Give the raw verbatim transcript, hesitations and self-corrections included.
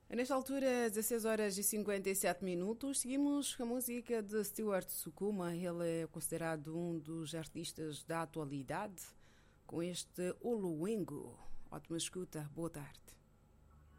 Nesta altura, dezesseis horas e cinquenta e sete minutos, seguimos com a música de Stuart Sukuma. Ele é considerado um dos artistas da atualidade com este Oluwengo. Ótima escuta, boa tarde.